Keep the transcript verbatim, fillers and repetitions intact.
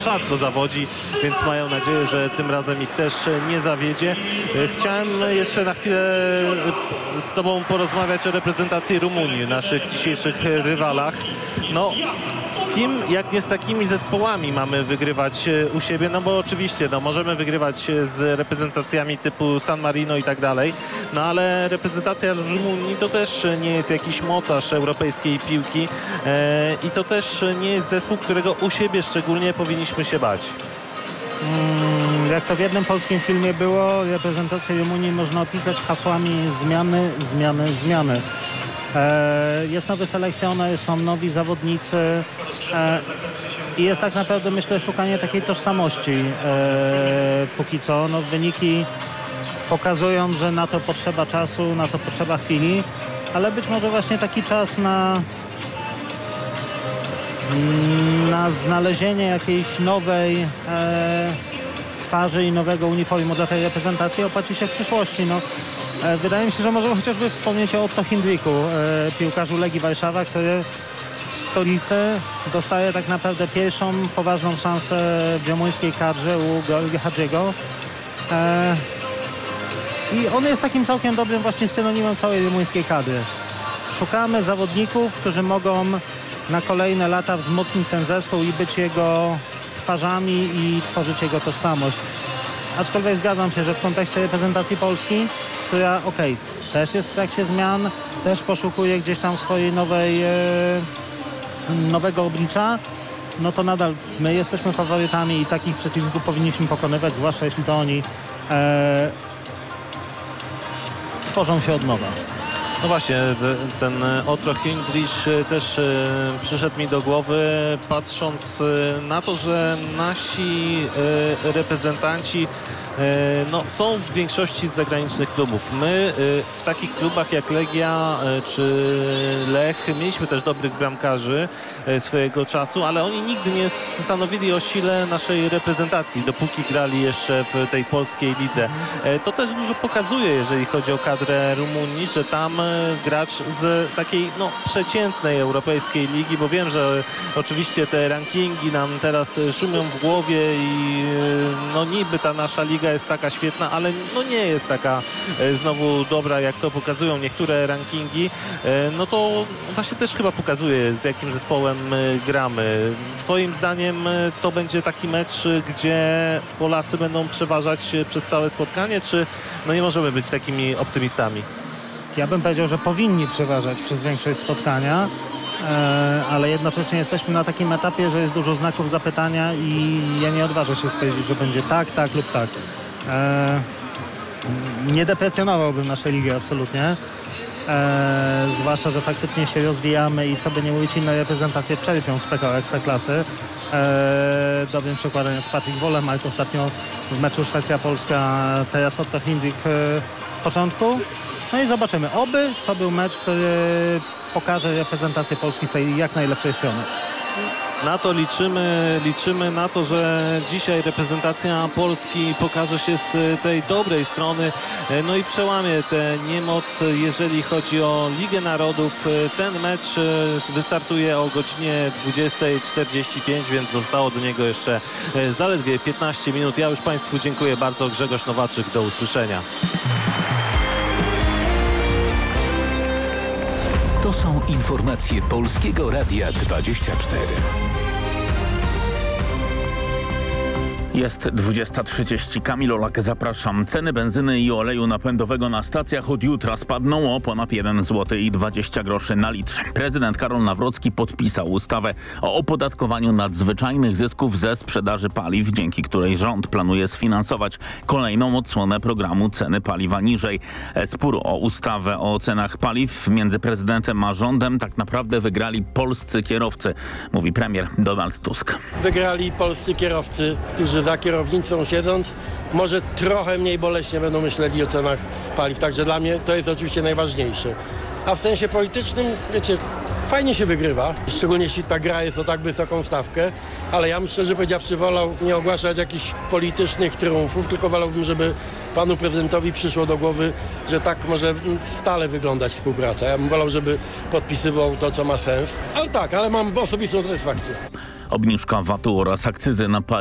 rzadko zawodzi, więc mają nadzieję, że tym razem ich też nie zawiedzie. Chciałem jeszcze na chwilę z Tobą porozmawiać o reprezentacji Rumunii, naszych dzisiejszych rywalach. No, z kim, jak nie z takimi zespołami mamy wygrywać u siebie? No bo oczywiście, no, możemy wygrywać z reprezentacjami typu San Marino i tak dalej, no ale reprezentacja Rumunii to też nie jest jakiś mocarz europejskiej piłki e, i to też nie jest zespół, którego u siebie szczególnie powinniśmy się bać. Mm, jak to w jednym polskim filmie było, reprezentację Rumunii można opisać hasłami zmiany, zmiany, zmiany. E, jest nowy selekcjoner, są nowi zawodnicy e, i jest tak naprawdę, myślę, szukanie takiej tożsamości e, póki co. No, wyniki pokazują, że na to potrzeba czasu, na to potrzeba chwili, ale być może właśnie taki czas na na znalezienie jakiejś nowej e, twarzy i nowego uniformu dla tej reprezentacji opłaci się w przyszłości. No, e, wydaje mi się, że możemy chociażby wspomnieć o Otto Hindriku, e, piłkarzu Legii Warszawa, który w stolicy dostaje tak naprawdę pierwszą poważną szansę w rumuńskiej kadrze u Georgia Hadžiego. E, I on jest takim całkiem dobrym właśnie synonimem całej rumuńskiej kadry. Szukamy zawodników, którzy mogą na kolejne lata wzmocnić ten zespół i być jego twarzami i tworzyć jego tożsamość. Aczkolwiek zgadzam się, że w kontekście reprezentacji Polski, która okej, okay, też jest w trakcie zmian, też poszukuje gdzieś tam swojej nowej, e, nowego oblicza, no to nadal my jesteśmy faworytami i takich przeciwników powinniśmy pokonywać, zwłaszcza jeśli to oni e, tworzą się od nowa. No właśnie, ten Otto Hindrich też przyszedł mi do głowy, patrząc na to, że nasi reprezentanci no, są w większości z zagranicznych klubów. My w takich klubach jak Legia czy Lech mieliśmy też dobrych bramkarzy swojego czasu, ale oni nigdy nie stanowili o sile naszej reprezentacji, dopóki grali jeszcze w tej polskiej lidze. To też dużo pokazuje, jeżeli chodzi o kadrę Rumunii, że tam gracz z takiej no, przeciętnej europejskiej ligi, bo wiem, że oczywiście te rankingi nam teraz szumią w głowie i no niby ta nasza liga jest taka świetna, ale no nie jest taka znowu dobra, jak to pokazują niektóre rankingi. No to właśnie też chyba pokazuje, z jakim zespołem gramy. Twoim zdaniem to będzie taki mecz, gdzie Polacy będą przeważać przez całe spotkanie, czy no nie możemy być takimi optymistami? Ja bym powiedział, że powinni przeważać przez większość spotkania, e, ale jednocześnie jesteśmy na takim etapie, że jest dużo znaków zapytania i ja nie odważę się stwierdzić, że będzie tak, tak lub tak. E, nie deprecjonowałbym naszej ligi absolutnie, e, zwłaszcza, że faktycznie się rozwijamy i co by nie mówić, inne reprezentacje czerpią z P K O Ekstraklasy. E, dobrym przykładem jest Patryk Wolemark ostatnio w meczu Szwecja-Polska, teraz Otto Hindrik w początku. No i zobaczymy. Oby to był mecz, który pokaże reprezentację Polski z tej jak najlepszej strony. Na to liczymy, liczymy na to, że dzisiaj reprezentacja Polski pokaże się z tej dobrej strony, no i przełamie tę niemoc, jeżeli chodzi o Ligę Narodów. Ten mecz wystartuje o godzinie dwudziestej czterdzieści pięć, więc zostało do niego jeszcze zaledwie piętnaście minut. Ja już Państwu dziękuję bardzo. Grzegorz Nowaczyk, do usłyszenia. To są informacje Polskiego Radia dwadzieścia cztery. Jest dwudziesta trzydzieści. Kamil Olak, zapraszam. Ceny benzyny i oleju napędowego na stacjach od jutra spadną o ponad jeden złoty i dwadzieścia groszy na litr. Prezydent Karol Nawrocki podpisał ustawę o opodatkowaniu nadzwyczajnych zysków ze sprzedaży paliw, dzięki której rząd planuje sfinansować kolejną odsłonę programu Ceny paliwa niżej. Spór o ustawę o cenach paliw między prezydentem a rządem tak naprawdę wygrali polscy kierowcy, mówi premier Donald Tusk. Wygrali polscy kierowcy, którzy za kierownicą siedząc może trochę mniej boleśnie będą myśleli o cenach paliw. Także dla mnie to jest oczywiście najważniejsze. A w sensie politycznym, wiecie, fajnie się wygrywa, szczególnie jeśli ta gra jest o tak wysoką stawkę, ale ja bym szczerze powiedziawszy wolał nie ogłaszać jakichś politycznych triumfów, tylko wolałbym, żeby panu prezydentowi przyszło do głowy, że tak może stale wyglądać współpraca. Ja bym wolał, żeby podpisywał to, co ma sens. Ale tak, ale mam osobistą satysfakcję. Obniżka V A T-u oraz akcyzy na paliwo